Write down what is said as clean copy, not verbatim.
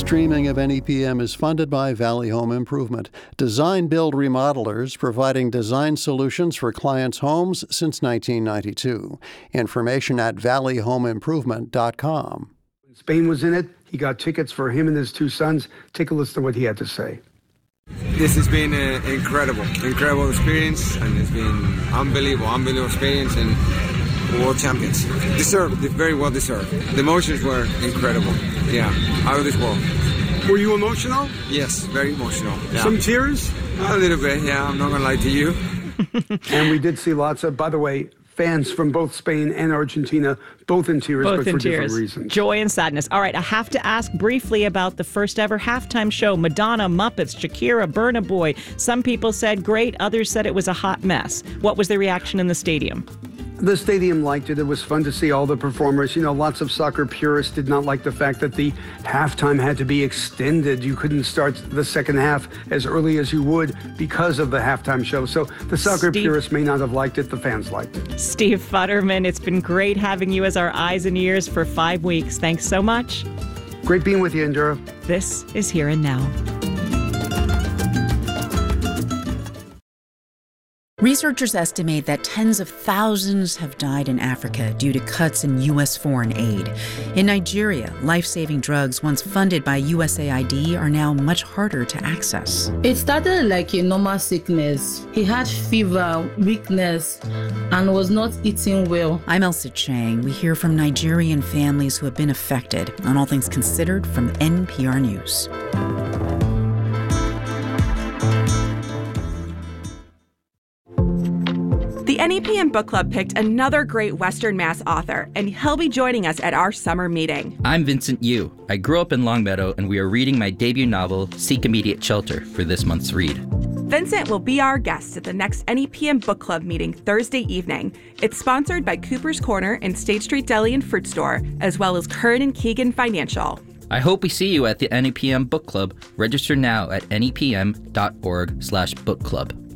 Streaming of NEPM is funded by Valley Home Improvement, design build remodelers providing design solutions for clients' homes since 1992. Information at valleyhomeimprovement.com. Spain was in it. He got tickets for him and his two sons. Take a listen to what he had to say. This has been an incredible experience, and it's been unbelievable experience, and world champions. Deserved, very well deserved. The emotions were incredible. Yeah, out of this world. Were you emotional? Yes, very emotional. Yeah. Some tears? A little bit, yeah, I'm not going to lie to you. And we did see lots of, by the way, fans from both Spain and Argentina, both in tears, but for different reasons. Joy and sadness. All right, I have to ask briefly about the first ever halftime show. Madonna, Muppets, Shakira, Burna Boy. Some people said great, others said it was a hot mess. What was the reaction in the stadium? The stadium liked it. It was fun to see all the performers. You know, lots of soccer purists did not like the fact that the halftime had to be extended. You couldn't start the second half as early as you would because of the halftime show. So the soccer purists may not have liked it. The fans liked it. Steve Futterman, it's been great having you as our eyes and ears for 5 weeks. Thanks so much. Great being with you, Indira. This is Here and Now. Researchers estimate that tens of thousands have died in Africa due to cuts in U.S. foreign aid. In Nigeria, life-saving drugs once funded by USAID are now much harder to access. It started like a normal sickness. He had fever, weakness, and was not eating well. I'm Elsa Chang. We hear from Nigerian families who have been affected on All Things Considered from NPR News. The NEPM Book Club picked another great Western Mass author, and he'll be joining us at our summer meeting. I'm Vincent Yu. I grew up in Longmeadow, and we are reading my debut novel, Seek Immediate Shelter, for this month's read. Vincent will be our guest at the next NEPM Book Club meeting Thursday evening. It's sponsored by Cooper's Corner and State Street Deli and Fruit Store, as well as Kern and Keegan Financial. I hope we see you at the NEPM Book Club. Register now at nepm.org/book club.